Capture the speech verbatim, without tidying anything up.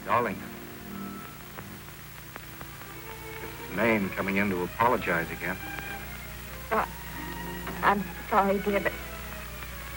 Darling. This is Mame coming in to apologize again. Oh, I'm sorry, dear, but